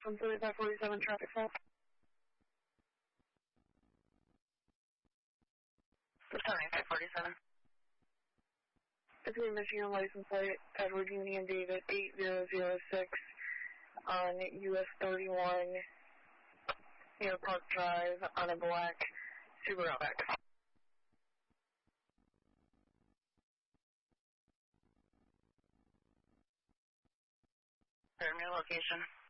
From 3547 traffic stop. The 7547. It's a Michigan license plate, Edward Union David 8006 on US 31 near Park Drive on a black Subaru Outback. Confirm your location.